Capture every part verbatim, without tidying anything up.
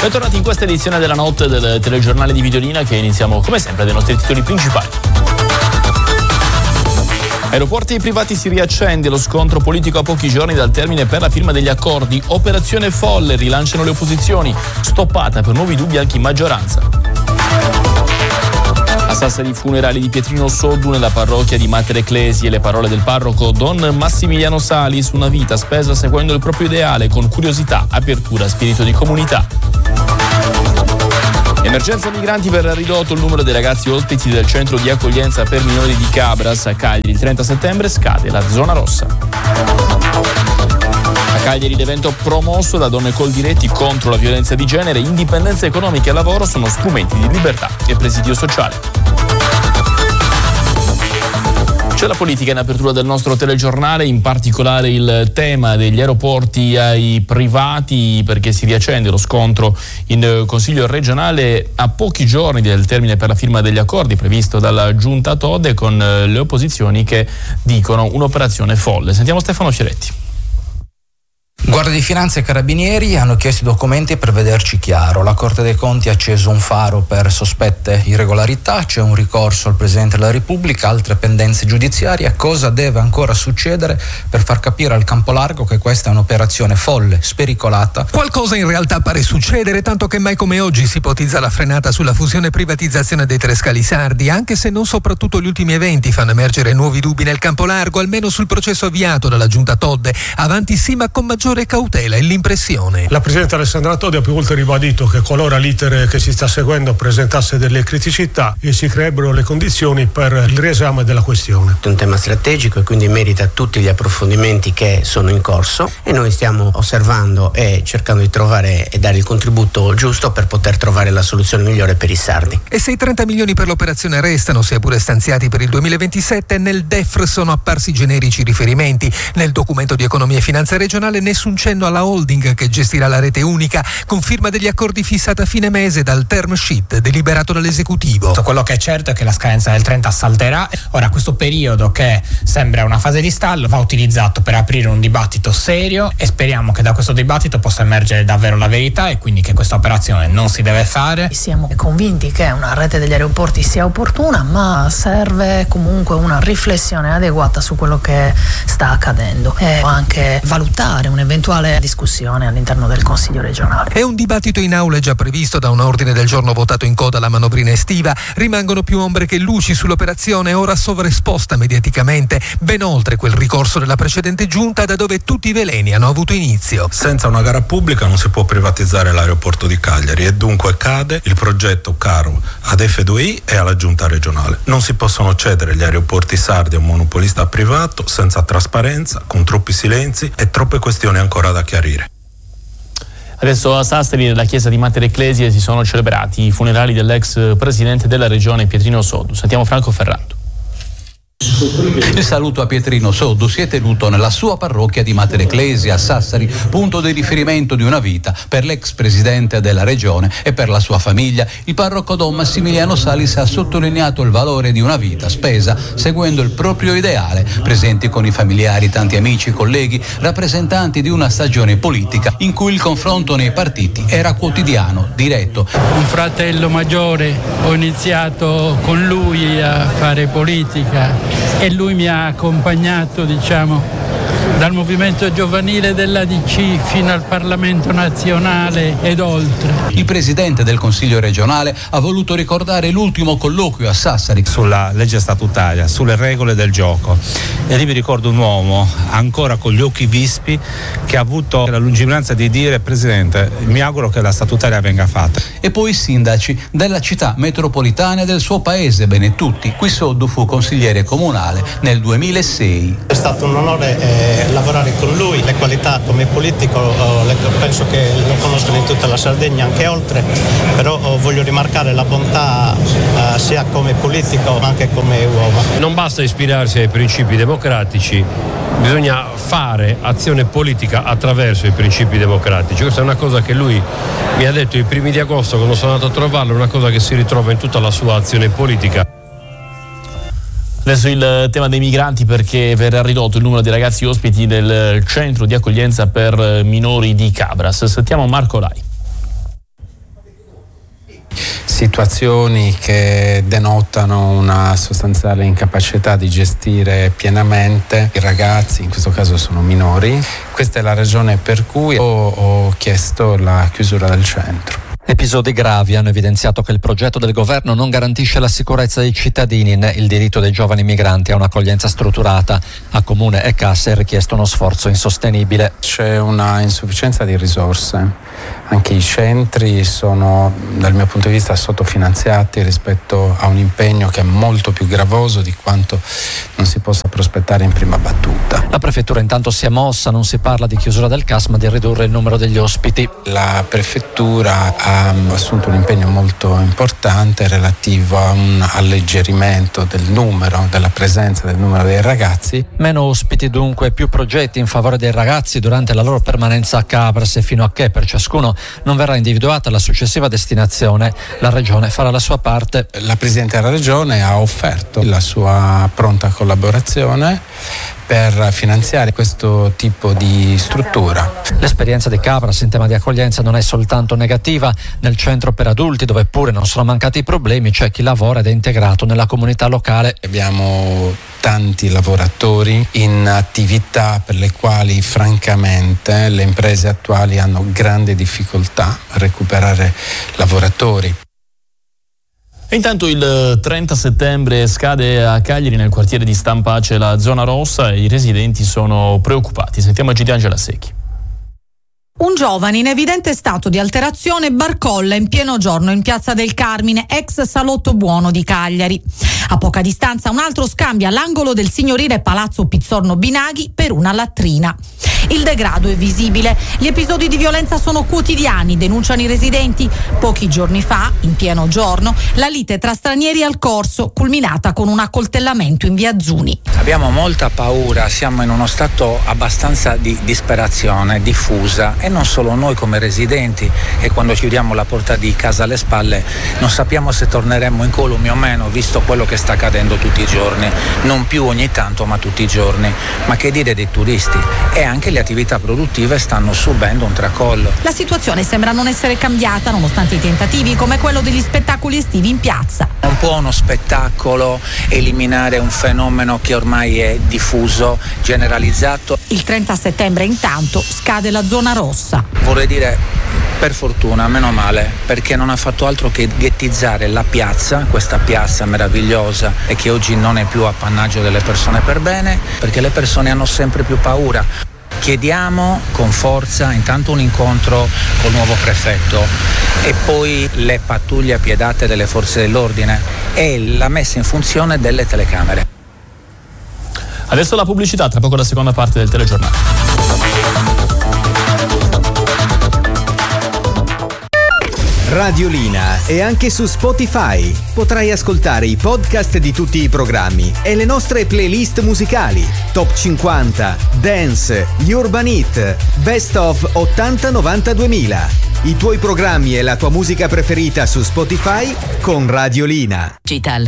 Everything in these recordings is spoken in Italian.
Bentornati in questa edizione della notte del telegiornale di Videolina, che iniziamo come sempre dai nostri titoli principali. Aeroporti privati si riaccende, lo scontro politico a pochi giorni dal termine per la firma degli accordi. Operazione folle, rilanciano le opposizioni, stoppata per nuovi dubbi anche in maggioranza. A Sassari, funerali di Pietrino Soddu nella parrocchia di Mater Ecclesiae, le parole del parroco Don Massimiliano Salis: una vita spesa seguendo il proprio ideale, con curiosità, apertura, spirito di comunità. Emergenza migranti, verrà ridotto il numero dei ragazzi ospiti del centro di accoglienza per minori di Cabras. A Cagliari il trenta settembre scade la zona rossa. A Cagliari l'evento promosso da Donne Coldiretti contro la violenza di genere, indipendenza economica e lavoro sono strumenti di libertà e presidio sociale. C'è la politica in apertura del nostro telegiornale, in particolare il tema degli aeroporti ai privati, perché si riaccende lo scontro in Consiglio regionale a pochi giorni del termine per la firma degli accordi previsto dalla Giunta Todde, con le opposizioni che dicono un'operazione folle. Sentiamo Stefano Fioretti. Guardia di Finanza e Carabinieri hanno chiesto i documenti per vederci chiaro. La Corte dei Conti ha acceso un faro per sospette irregolarità, c'è un ricorso al Presidente della Repubblica, altre pendenze giudiziarie. Cosa deve ancora succedere per far capire al campo largo che questa è un'operazione folle, spericolata? Qualcosa in realtà pare succedere, tanto che mai come oggi si ipotizza la frenata sulla fusione e privatizzazione dei tre scali sardi, anche se non soprattutto gli ultimi eventi fanno emergere nuovi dubbi nel campo largo, almeno sul processo avviato dalla Giunta Todde. Avanti sì, ma con maggiore cautela, è l'impressione. La Presidente Alessandra Todde ha più volte ribadito che qualora l'iter che si sta seguendo presentasse delle criticità e si creerebbero le condizioni per il riesame della questione. È un tema strategico e quindi merita tutti gli approfondimenti che sono in corso, e noi stiamo osservando e cercando di trovare e dare il contributo giusto per poter trovare la soluzione migliore per i sardi. E se i trenta milioni per l'operazione restano, sia pure stanziati per il duemilaventisette, nel D E F sono apparsi generici riferimenti. Nel documento di economia e finanza regionale nessun cenno alla holding che gestirà la rete unica, con firma degli accordi fissata a fine mese dal term sheet deliberato dall'esecutivo. Quello che è certo è che la scadenza del trenta salterà. Ora, questo periodo, che sembra una fase di stallo, va utilizzato per aprire un dibattito serio, e speriamo che da questo dibattito possa emergere davvero la verità, e quindi che questa operazione non si deve fare. Siamo convinti che una rete degli aeroporti sia opportuna, ma serve comunque una riflessione adeguata su quello che sta accadendo e anche valutare un'eventuale discussione all'interno del Consiglio regionale. E un dibattito in aula è già previsto da un ordine del giorno votato in coda alla manovrina estiva. Rimangono più ombre che luci sull'operazione, ora sovraesposta mediaticamente, ben oltre quel ricorso della precedente giunta da dove tutti i veleni hanno avuto inizio. Senza una gara pubblica non si può privatizzare l'aeroporto di Cagliari, e dunque cade il progetto caro ad F due I e alla giunta regionale. Non si possono cedere gli aeroporti sardi a un monopolista privato senza trasparenza, con troppi silenzi e troppe questioni ancora da chiarire. Adesso a Sassari, nella chiesa di Mater Ecclesiae, si sono celebrati i funerali dell'ex presidente della regione Pietrino Soddu. Sentiamo Franco Ferrando. Il saluto a Pietrino Soddu si è tenuto nella sua parrocchia di Mater Ecclesiae a Sassari, punto di riferimento di una vita per l'ex presidente della regione e per la sua famiglia. Il parroco Don Massimiliano Salis ha sottolineato il valore di una vita spesa seguendo il proprio ideale, presenti con i familiari, tanti amici, colleghi, rappresentanti di una stagione politica in cui il confronto nei partiti era quotidiano, diretto. Un fratello maggiore, ho iniziato con lui a fare politica e lui mi ha accompagnato, diciamo, dal movimento giovanile della D C fino al Parlamento nazionale ed oltre. Il presidente del Consiglio regionale ha voluto ricordare l'ultimo colloquio a Sassari sulla legge statutaria, sulle regole del gioco, e lì mi ricordo un uomo ancora con gli occhi vispi che ha avuto la lungimiranza di dire: Presidente, mi auguro che la statutaria venga fatta. E poi i sindaci della città metropolitana e del suo paese Benetutti. Qui Soddu fu consigliere comunale nel duemilasei. È stato un onore eh, lavorare con lui. Le qualità come politico oh, le, penso che lo conoscono in tutta la Sardegna, anche oltre, però oh, voglio rimarcare la bontà eh, sia come politico ma anche come uomo. Non basta ispirarsi ai principi democratici, bisogna fare azione politica attraverso i principi democratici. Questa è una cosa che lui mi ha detto i primi di agosto quando sono andato a trovarlo, una cosa che si ritrova in tutta la sua azione politica. Adesso il tema dei migranti, perché verrà ridotto il numero di ragazzi ospiti del centro di accoglienza per minori di Cabras. Sentiamo Marco Lai. situazioni che denotano una sostanziale incapacità di gestire pienamente i ragazzi, in questo caso sono minori. Questa è la ragione per cui ho, ho chiesto la chiusura del centro. Episodi gravi hanno evidenziato che il progetto del governo non garantisce la sicurezza dei cittadini né il diritto dei giovani migranti a un'accoglienza strutturata. A Comune e Cassa è richiesto uno sforzo insostenibile. C'è una insufficienza di risorse. Anche i centri sono, dal mio punto di vista, sottofinanziati rispetto a un impegno che è molto più gravoso di quanto non si possa prospettare in prima battuta. La prefettura intanto si è mossa, non si parla di chiusura del C A S ma di ridurre il numero degli ospiti. La prefettura ha assunto un impegno molto importante relativo a un alleggerimento del numero, della presenza del numero dei ragazzi. Meno ospiti dunque, più progetti in favore dei ragazzi durante la loro permanenza a Cabras, e fino a che per ciascuno non verrà individuata la successiva destinazione. La Regione farà la sua parte. La Presidente della Regione ha offerto la sua pronta collaborazione per finanziare questo tipo di struttura. L'esperienza di Cabras in tema di accoglienza non è soltanto negativa. Nel centro per adulti, dove pure non sono mancati i problemi, c'è chi lavora ed è integrato nella comunità locale. Abbiamo tanti lavoratori in attività per le quali francamente le imprese attuali hanno grande difficoltà a recuperare lavoratori. E intanto il trenta settembre scade a Cagliari, nel quartiere di Stampace, la zona rossa, e i residenti sono preoccupati. Sentiamo G D Angela Secchi. Un giovane in evidente stato di alterazione barcolla in pieno giorno in Piazza del Carmine, ex Salotto Buono di Cagliari. A poca distanza un altro scambia l'angolo del signorile Palazzo Pizzorno Binaghi per una latrina. Il degrado è visibile. Gli episodi di violenza sono quotidiani, denunciano i residenti. Pochi giorni fa, in pieno giorno, la lite tra stranieri al corso, culminata con un accoltellamento in via Zuni. Abbiamo molta paura, siamo in uno stato abbastanza di disperazione diffusa, e non solo noi come residenti, e quando chiudiamo la porta di casa alle spalle non sappiamo se torneremo incolumi o meno, visto quello che sta accadendo tutti i giorni, non più ogni tanto ma tutti i giorni. Ma che dire dei turisti? E anche le attività produttive stanno subendo un tracollo. La situazione sembra non essere cambiata nonostante i tentativi come quello degli spettacoli estivi in piazza. Non può uno spettacolo eliminare un fenomeno che ormai è diffuso, generalizzato. Il trenta settembre intanto scade la zona rossa. Vorrei dire per fortuna, meno male, perché non ha fatto altro che ghettizzare la piazza, questa piazza meravigliosa e che oggi non è più appannaggio delle persone per bene, perché le persone hanno sempre più paura. Chiediamo con forza intanto un incontro col nuovo prefetto e poi le pattuglie appiedate delle forze dell'ordine e la messa in funzione delle telecamere. Adesso la pubblicità, tra poco la seconda parte del telegiornale. Radiolina è anche su Spotify. Potrai ascoltare i podcast di tutti i programmi e le nostre playlist musicali: Top cinquanta, Dance, gli Urban Hit, Best of ottanta novanta duemila. I tuoi programmi e la tua musica preferita su Spotify con Radiolina. Digital.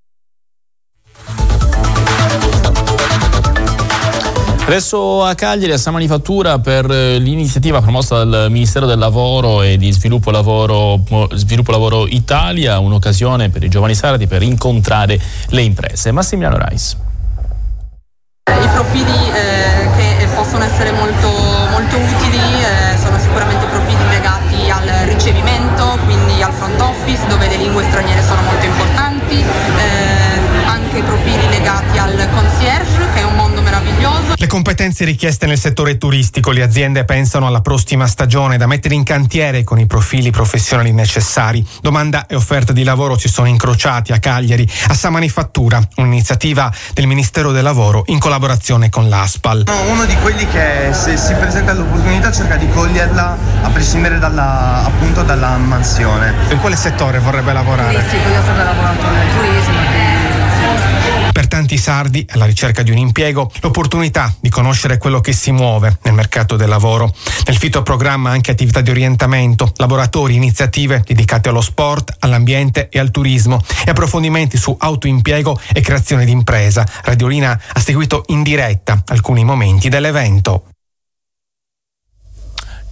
Adesso a Cagliari, a Samanifattura, per l'iniziativa promossa dal Ministero del Lavoro e di Sviluppo Lavoro, Sviluppo Lavoro Italia, un'occasione per i giovani sardi per incontrare le imprese. Massimiliano Rais. I profili eh, che possono essere molto, molto utili eh, sono sicuramente profili legati al ricevimento, quindi al front office, dove le lingue straniere sono molto importanti, eh, anche profili legati al concierge, che è un mondo meraviglioso. Le competenze richieste nel settore turistico: le aziende pensano alla prossima stagione da mettere in cantiere con i profili professionali necessari. Domanda e offerta di lavoro si sono incrociati a Cagliari, a Samanifattura, un'iniziativa del Ministero del Lavoro in collaborazione con l'ASPAL. No, uno di quelli che, se si presenta l'opportunità, cerca di coglierla a prescindere dalla, appunto dalla mansione. In quale settore vorrebbe lavorare? Turistico, io sono lavorato nel turismo. Per tanti sardi, alla ricerca di un impiego, l'opportunità di conoscere quello che si muove nel mercato del lavoro. Nel fitoprogramma anche attività di orientamento, laboratori, iniziative dedicate allo sport, all'ambiente e al turismo, e approfondimenti su autoimpiego e creazione di impresa. Radiolina ha seguito in diretta alcuni momenti dell'evento.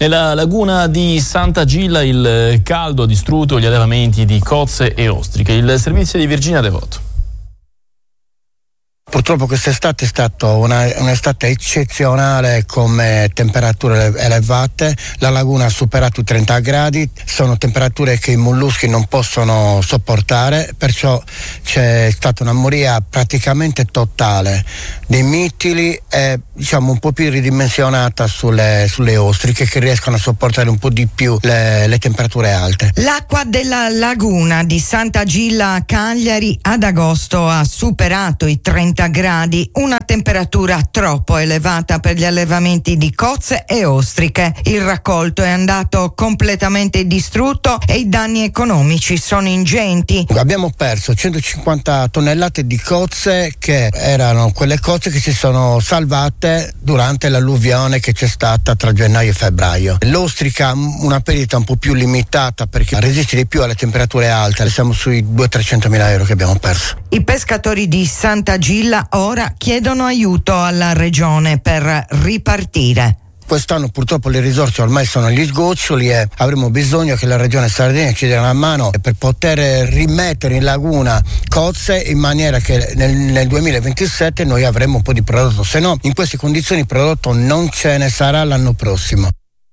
Nella laguna di Sant'Agilla il caldo ha distrutto gli allevamenti di cozze e ostriche. Il servizio di Virginia Devoto. Purtroppo quest'estate è stata una, un'estate eccezionale come temperature elevate, la laguna ha superato i trenta gradi, sono temperature che i molluschi non possono sopportare, perciò c'è stata una moria praticamente totale dei mittili e diciamo un po' più ridimensionata sulle, sulle ostriche che riescono a sopportare un po' di più le, le temperature alte. L'acqua della laguna di Sant'Agilla a Cagliari ad agosto ha superato i trenta gradi, una temperatura troppo elevata per gli allevamenti di cozze e ostriche. Il raccolto è andato completamente distrutto e i danni economici sono ingenti. Abbiamo perso centocinquanta tonnellate di cozze, che erano quelle cozze che si sono salvate durante l'alluvione che c'è stata tra gennaio e febbraio. L'ostrica una perdita un po' più limitata perché resiste di più alle temperature alte, siamo sui duecento-trecentomila euro che abbiamo perso. I pescatori di Sant'Agilla ora chiedono aiuto alla regione per ripartire. Quest'anno purtroppo le risorse ormai sono agli sgoccioli e avremo bisogno che la regione Sardegna ci dia una mano per poter rimettere in laguna cozze in maniera che nel, nel duemilaventisette noi avremo un po' di prodotto, se no in queste condizioni il prodotto non ce ne sarà l'anno prossimo.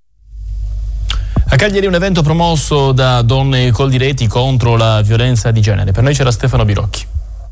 A Cagliari un evento promosso da Donne Coldiretti contro la violenza di genere. Per noi c'era Stefano Birocchi.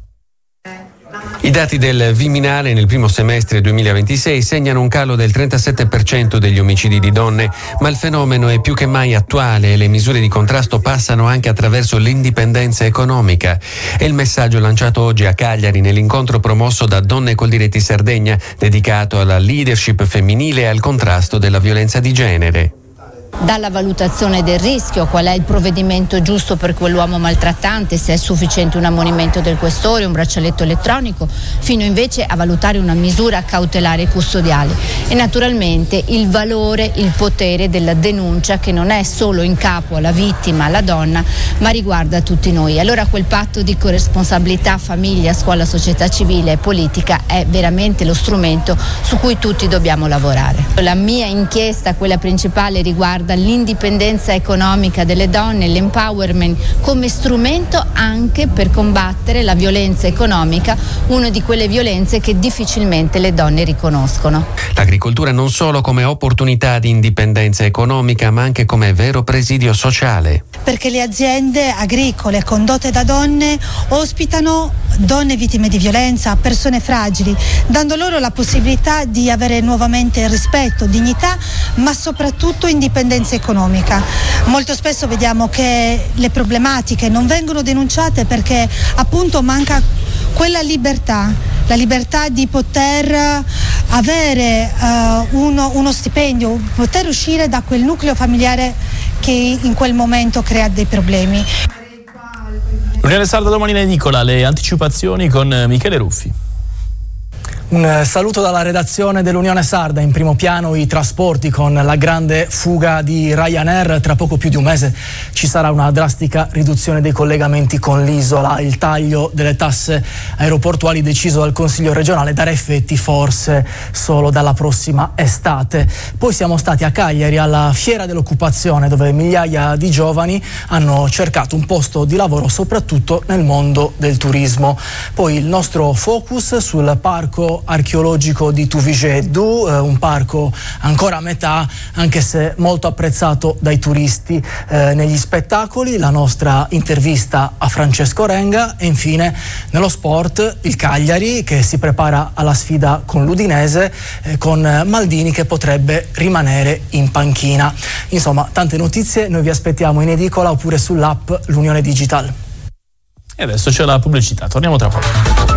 I dati del Viminale nel primo semestre duemilaventisei segnano un calo del trentasette per cento degli omicidi di donne, ma il fenomeno è più che mai attuale e le misure di contrasto passano anche attraverso l'indipendenza economica. È il messaggio lanciato oggi a Cagliari nell'incontro promosso da Donne Coldiretti Sardegna, dedicato alla leadership femminile e al contrasto della violenza di genere. Dalla valutazione del rischio, qual è il provvedimento giusto per quell'uomo maltrattante, se è sufficiente un ammonimento del questore, un braccialetto elettronico, fino invece a valutare una misura cautelare custodiale. E naturalmente il valore, il potere della denuncia, che non è solo in capo alla vittima, alla donna, ma riguarda tutti noi. Allora quel patto di corresponsabilità, famiglia, scuola, società civile e politica è veramente lo strumento su cui tutti dobbiamo lavorare. La mia inchiesta, quella principale, riguarda l'indipendenza economica delle donne, l'empowerment come strumento anche per combattere la violenza economica, una di quelle violenze che difficilmente le donne riconoscono. L'agricoltura non solo come opportunità di indipendenza economica, ma anche come vero presidio sociale. Perché le aziende agricole condotte da donne ospitano donne vittime di violenza, persone fragili, dando loro la possibilità di avere nuovamente rispetto, dignità, ma soprattutto indipendenza economica. Molto spesso vediamo che le problematiche non vengono denunciate perché appunto manca quella libertà, la libertà di poter avere uh, uno, uno stipendio, poter uscire da quel nucleo familiare che in quel momento crea dei problemi. L'Unione Sarda domani in edicola, le anticipazioni con Michele Ruffi. Un saluto dalla redazione dell'Unione Sarda. In primo piano i trasporti con la grande fuga di Ryanair. Tra poco più di un mese ci sarà una drastica riduzione dei collegamenti con l'isola. Il taglio delle tasse aeroportuali deciso dal Consiglio regionale darà effetti forse solo dalla prossima estate. Poi siamo stati a Cagliari alla Fiera dell'Occupazione, dove migliaia di giovani hanno cercato un posto di lavoro soprattutto nel mondo del turismo. Poi il nostro focus sul parco archeologico di Tuvigeddu, eh, un parco ancora a metà anche se molto apprezzato dai turisti. Eh, negli spettacoli la nostra intervista a Francesco Renga e infine nello sport il Cagliari che si prepara alla sfida con l'Udinese, eh, con Maldini che potrebbe rimanere in panchina. Insomma, tante notizie, noi vi aspettiamo in edicola oppure sull'app L'Unione Digital. E adesso c'è la pubblicità, torniamo tra poco.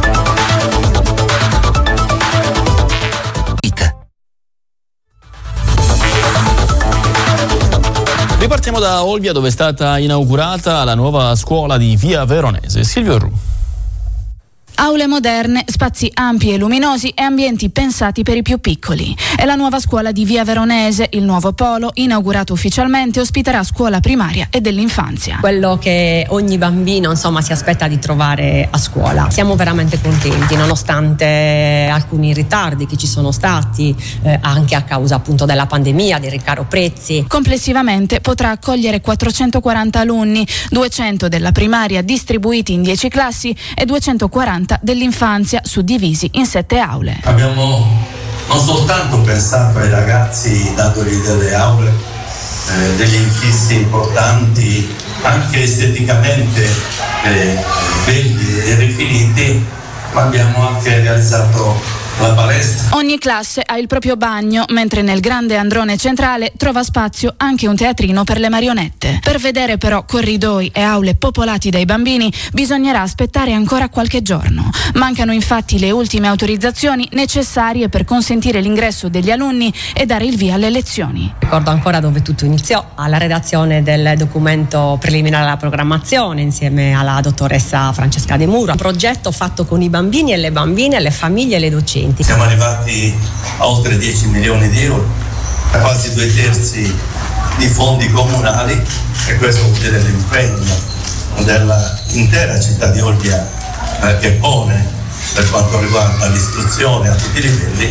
Ripartiamo da Olbia, dove è stata inaugurata la nuova scuola di Via Veronese. Silvio Ru. Aule moderne, spazi ampi e luminosi e ambienti pensati per i più piccoli. È la nuova scuola di Via Veronese, il nuovo polo, inaugurato ufficialmente, ospiterà scuola primaria e dell'infanzia. Quello che ogni bambino insomma si aspetta di trovare a scuola. Siamo veramente contenti, nonostante alcuni ritardi che ci sono stati, eh, anche a causa appunto della pandemia, del ricaro prezzi. Complessivamente potrà accogliere quattrocentoquaranta alunni, duecento della primaria distribuiti in dieci classi e duecentoquaranta dell'infanzia suddivisi in sette aule. Abbiamo non soltanto pensato ai ragazzi dandogli delle aule, eh, degli infissi importanti, anche esteticamente eh, belli e rifiniti, ma abbiamo anche realizzato la palestra. Ogni classe ha il proprio bagno, mentre nel grande androne centrale trova spazio anche un teatrino per le marionette. Per vedere però corridoi e aule popolati dai bambini bisognerà aspettare ancora qualche giorno. Mancano infatti le ultime autorizzazioni necessarie per consentire l'ingresso degli alunni e dare il via alle lezioni. Ricordo ancora dove tutto iniziò, alla redazione del documento preliminare alla programmazione insieme alla dottoressa Francesca De Muro, un progetto fatto con i bambini e le bambine, le famiglie e le docenti. Siamo arrivati a oltre dieci milioni di euro, a quasi due terzi di fondi comunali, e questo vuol dire l'impegno dell'intera città di Olbia eh, che pone per quanto riguarda l'istruzione a tutti i livelli.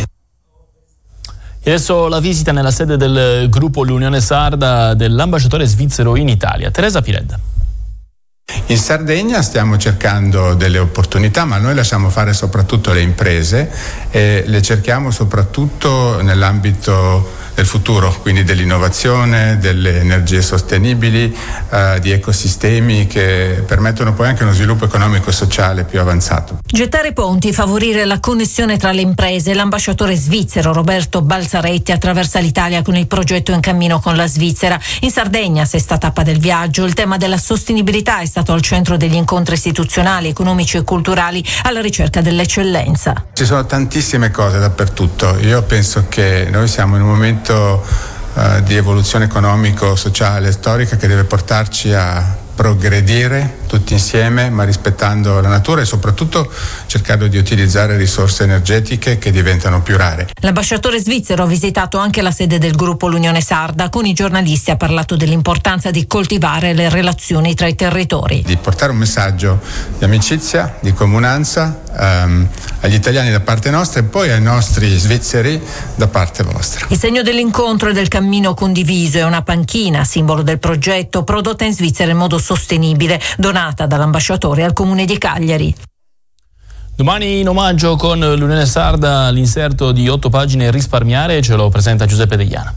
E adesso la visita nella sede del gruppo L'Unione Sarda dell'ambasciatore svizzero in Italia, Teresa Piredda. In Sardegna stiamo cercando delle opportunità, ma noi lasciamo fare soprattutto le imprese e le cerchiamo soprattutto nell'ambito del futuro, quindi dell'innovazione, delle energie sostenibili, eh, di ecosistemi che permettono poi anche uno sviluppo economico e sociale più avanzato. Gettare ponti, favorire la connessione tra le imprese. L'ambasciatore svizzero Roberto Balzaretti attraversa l'Italia con il progetto In cammino con la Svizzera. In Sardegna, sesta tappa del viaggio, il tema della sostenibilità è stato al centro degli incontri istituzionali, economici e culturali alla ricerca dell'eccellenza. Ci sono tantissime cose dappertutto. Io penso che noi siamo in un momento Uh, di evoluzione economico, sociale, storica che deve portarci a progredire tutti insieme, ma rispettando la natura e soprattutto cercando di utilizzare risorse energetiche che diventano più rare. L'ambasciatore svizzero ha visitato anche la sede del gruppo L'Unione Sarda. Con i giornalisti ha parlato dell'importanza di coltivare le relazioni tra i territori. Di portare un messaggio di amicizia, di comunanza um, agli italiani da parte nostra e poi ai nostri svizzeri da parte vostra. Il segno dell'incontro e del cammino condiviso è una panchina, simbolo del progetto, prodotta in Svizzera in modo sostenibile, donata dall'ambasciatore al comune di Cagliari. Domani in omaggio con l'Unione Sarda l'inserto di otto pagine Risparmiare, ce lo presenta Giuseppe Degliana.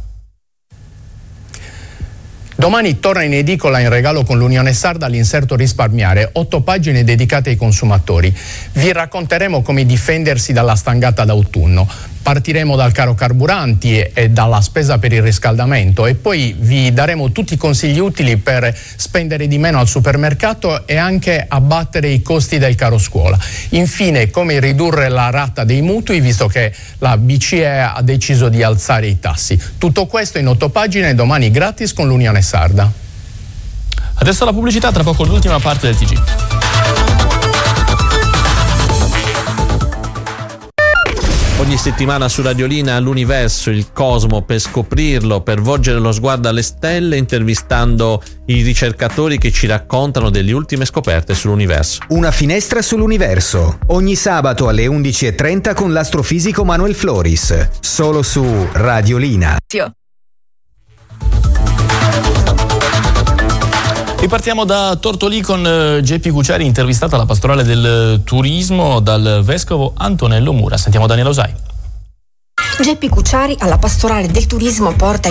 Domani torna in edicola in regalo con l'Unione Sarda l'inserto Risparmiare, otto pagine dedicate ai consumatori. Vi racconteremo come difendersi dalla stangata d'autunno. Partiremo dal caro carburanti e dalla spesa per il riscaldamento e poi vi daremo tutti i consigli utili per spendere di meno al supermercato e anche abbattere i costi del caro scuola. Infine, come ridurre la rata dei mutui visto che la B C E ha deciso di alzare i tassi. Tutto questo in otto pagine domani gratis con l'Unione Sarda. Adesso la pubblicità, tra poco l'ultima parte del T G. Ogni settimana su Radiolina l'universo, il cosmo, per scoprirlo, per volgere lo sguardo alle stelle, intervistando i ricercatori che ci raccontano delle ultime scoperte sull'universo. Una finestra sull'universo, ogni sabato alle undici e trenta con l'astrofisico Manuel Floris, solo su Radiolina. Ripartiamo da Tortolì con Geppi Cucciari, intervistata alla pastorale del turismo dal vescovo Antonello Mura. Sentiamo Daniela Osai. Geppi Cucciari alla pastorale del turismo porta